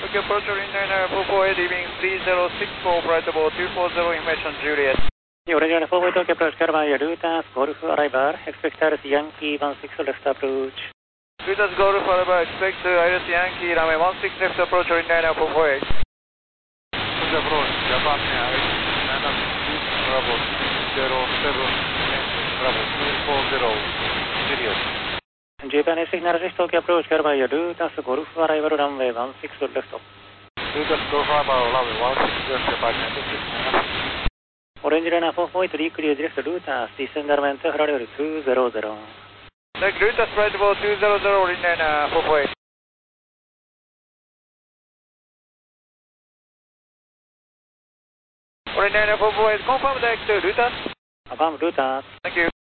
Tokyo approach Inliner 448 leaving 3064 flight level 240 information Juliet. Orange 448 Tokyo approach Carvaya Lutas Golf arrival expect Iris Yankee 16 left approach. Lutas Golf arrival expect Iris Yankee runway 16 left approach Inliner 448. Good approach Japan Iris Bravo 07 Bravo 240 Juliet. Japan signal Tokyo approach Carvaya Lutas Golf arrival runway 16 left. Lutas Golf arrival runway 16 left Japan Orange 448 recreate direct Lutas descend runway 200. Next Lutas flight level 200 Inliner 448. Inliner 448 confirm direct to Lutas. Confirm Lutas. Thank you.